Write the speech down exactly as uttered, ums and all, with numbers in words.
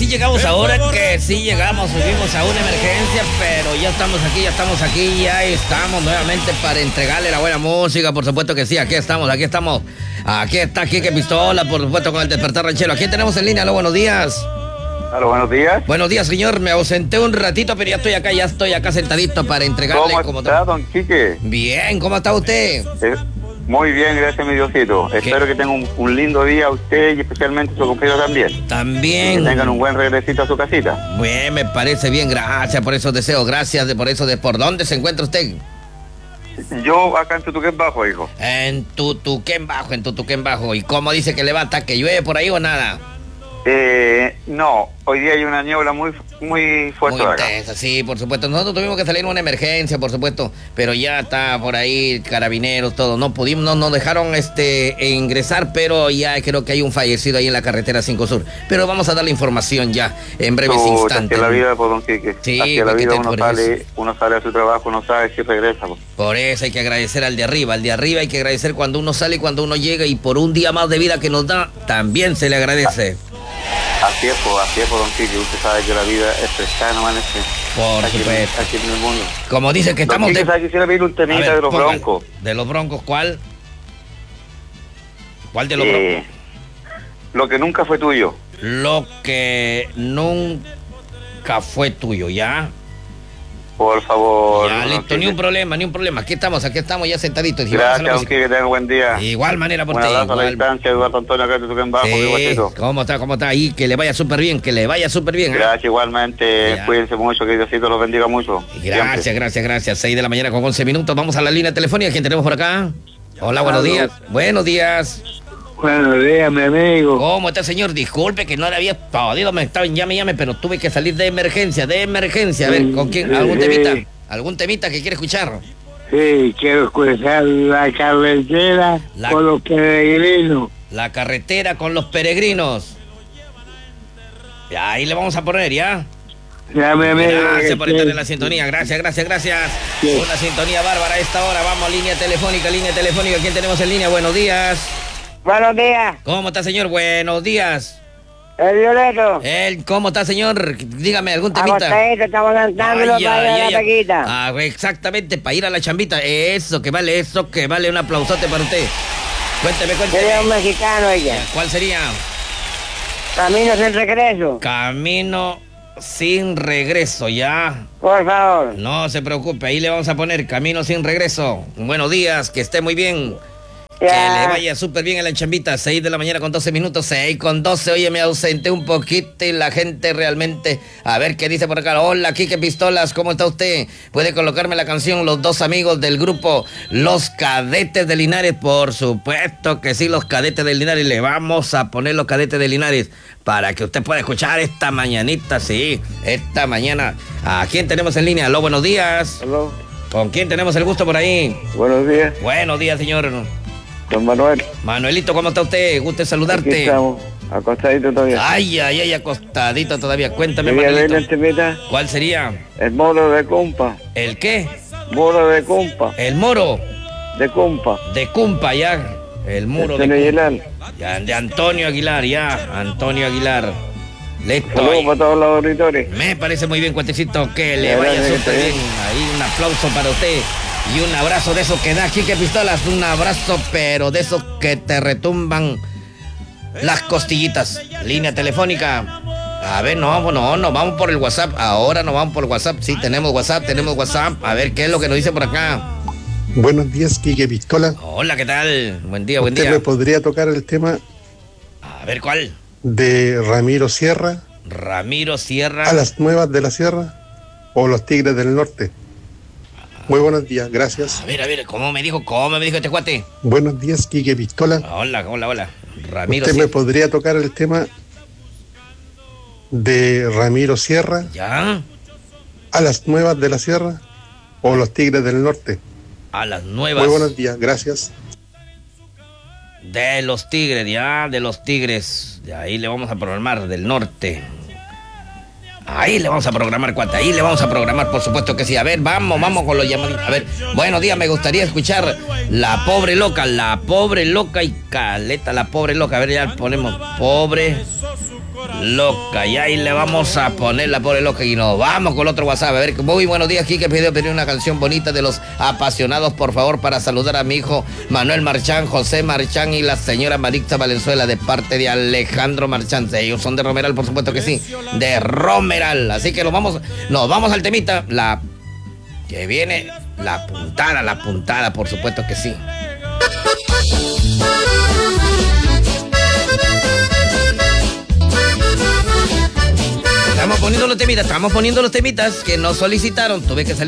sí llegamos ahora, que sí llegamos, subimos a una emergencia, pero ya estamos aquí, ya estamos aquí, ya estamos nuevamente para entregarle la buena música, por supuesto que sí, aquí estamos, aquí estamos, aquí está Quique Pistola, por supuesto con el despertar ranchero. ¿A quién tenemos en línea? Aló, buenos días. Aló, buenos días. Buenos días, señor, me ausenté un ratito, pero ya estoy acá, ya estoy acá sentadito para entregarle. ¿Cómo como está, todo. don Quique? Bien, ¿cómo está usted? Eh, muy bien, gracias, mi Diosito. ¿Qué? Espero que tenga un, un lindo día usted y especialmente su compañero también. También. Que tengan un buen regresito a su casita. Bien, me parece bien, gracias por esos deseos, gracias de por eso de por dónde se encuentra usted. Yo acá en Tutuquén Bajo, hijo. En Tutuquén Bajo, en Tutuquén Bajo. ¿Y cómo dice que levanta? ¿Que llueve por ahí o nada? Eh, no, hoy día hay una niebla muy muy fuerte Muy acá. intensa, sí, por supuesto. Nosotros tuvimos que salir en una emergencia, por supuesto, pero ya está por ahí carabineros, todo. No pudimos, no nos dejaron este ingresar, pero ya creo que hay un fallecido ahí en la carretera cinco Sur. Pero vamos a dar la información ya en breves Puta, instantes. hacia la vida, pues, don Quique. Sí, hacia la porque vida te- uno por sale, eso. uno sale a su trabajo, uno sabe si regresa, pues. Por eso hay que agradecer al de arriba, al de arriba hay que agradecer cuando uno sale y cuando uno llega, y por un día más de vida que nos da, también se le agradece. Así es, pues, así es, pues, don Quique. Usted sabe que la vida es prestada, no man, este, Por aquí, supuesto. aquí en el mundo. Como dice que estamos Don Quique, de... ¿sabe? Quisiera pedir un A temita ver, de los ponga- Broncos. ¿De los Broncos cuál? ¿Cuál de los Broncos? Eh, lo que nunca fue tuyo. Lo que nunca fue tuyo, ¿ya? Por favor. Ya, don listo, Quique. ni un problema, ni un problema. Aquí estamos, aquí estamos ya sentaditos. Y vamos a Gracias, la don música. Quique, que tenga buen día. De igual manera por Un ti. abrazo a la igual. distancia, Eduardo Antonio, acá de Tutuquén Bajo, Sí, mi guachito. ¿cómo está, cómo está ahí? Que le vaya súper bien, que le vaya súper bien. ¿eh? Gracias, igualmente. Ya. Cuídense mucho, que Diosito los bendiga mucho. Gracias, Siempre. gracias, gracias. seis de la mañana con once minutos. Vamos a la línea telefónica. ¿Quién tenemos por acá? Hola, buenos Aló. días. Buenos días. Buenos días, mi amigo. ¿Cómo está, señor? Disculpe que no le había podido, me estaba en llame, llame, pero tuve que salir de emergencia, de emergencia. A ver, ¿con quién? ¿Algún Sí. temita? ¿Algún temita que quiere escuchar? Sí, quiero escuchar la carretera La- con los peregrinos. La carretera con los peregrinos. Ya, ahí le vamos a poner, ¿ya? Ya, mi amigo. Gracias por que- estar en la sintonía. Gracias, gracias, gracias. Sí. Una sintonía bárbara a esta hora. Vamos, línea telefónica, línea telefónica. ¿Quién tenemos en línea? Buenos días. Buenos días, ¿Cómo está, señor? Buenos días. el Violeto. Él, ¿cómo está, señor? Dígame, ¿algún temita? Acostadito, estamos cantándolo Ay, para ir ay, a ay, la taquita. Ah, exactamente, para ir a la chambita. Eso que vale, eso que vale. Un aplausote para usted. Cuénteme, Sería un cuénteme. mexicano ella. ¿Cuál sería? Caminos en regreso, Camino sin regreso, ¿ya? por favor. No se preocupe, ahí le vamos a poner Camino sin regreso. Buenos días, que esté muy bien. Que Ya. le vaya súper bien en la chambita. seis de la mañana con doce minutos. seis con doce. Oye, me ausenté un poquito y la gente realmente... A ver qué dice por acá. Hola, Quique Pistolas, ¿cómo está usted? Puede colocarme la canción Los Dos Amigos del grupo Los Cadetes de Linares. Por supuesto que sí, Los Cadetes de Linares. Le vamos a poner Los Cadetes de Linares para que usted pueda escuchar esta mañanita. Sí, esta mañana. ¿A quién tenemos en línea? Aló, buenos días. Aló. ¿Con quién tenemos el gusto por ahí? Buenos días, Buenos días, señor. don Manuel. Manuelito, ¿cómo está usted? Gusto en Aquí saludarte. estamos, acostadito todavía. Ay, ay, ay, acostadito todavía. Cuéntame, Quería ver el Manuelito. temita, ¿Cuál sería? el moro de compa. ¿El qué? Moro de compa, El moro de compa. de Cumpa, ya. El muro de, Antonio Aguilar. ya, de Antonio Aguilar, ya. Antonio Aguilar. Listo. Saludos ahí. para todos los auditores. Me parece muy bien, cuentecito. Que le Ya, vaya gracias, súper que bien. esté Ahí un aplauso para usted. Y un abrazo de esos que da Quique Pistolas. Un abrazo, pero de esos que te retumban las costillitas. Línea telefónica. A ver, no, no, no, vamos por el WhatsApp. Ahora no vamos por WhatsApp. Sí, tenemos WhatsApp, tenemos WhatsApp. A ver qué es lo que nos dice por acá. Buenos días, Quique Pistola. Hola, ¿qué tal? Buen día, buen ¿Usted día. me podría tocar el tema A ver, ¿cuál? de Ramiro Sierra, Ramiro Sierra. a las nuevas de la sierra o los Tigres del Norte? Muy buenos días, gracias. A ver, a ver, ¿cómo me dijo? ¿Cómo me dijo este cuate? Buenos días, Quique Pistola. Hola, hola, hola. Ramiro ¿Usted me Sierra. podría tocar el tema de Ramiro Sierra, ¿Ya? a las nuevas de la sierra o los Tigres del Norte? A las nuevas. Muy buenos días, gracias. De los Tigres, ya, de los Tigres. De ahí le vamos a programar, del norte. Ahí le vamos a programar, cuate, ahí le vamos a programar, por supuesto que sí. A ver, vamos, vamos con los llamados. A ver, buenos días, me gustaría escuchar La Pobre Loca, La Pobre Loca y Caleta, La Pobre Loca. A ver, ya ponemos Pobre Loca, y ahí le vamos a poner La Pobre Loca y nos vamos con el otro WhatsApp. A ver, muy buenos días, Quique, pidió pedir una canción bonita de Los Apasionados, por favor, para saludar a mi hijo Manuel Marchán, José Marchán y la señora Maritza Valenzuela, de parte de Alejandro Marchán. Ellos son de Romeral, por supuesto que sí, de Romeral. Así que nos vamos, nos vamos al temita, la que viene, la puntada, la puntada, por supuesto que sí. Estamos poniendo los temitas, estamos poniendo los temitas que nos solicitaron. Tuve que salir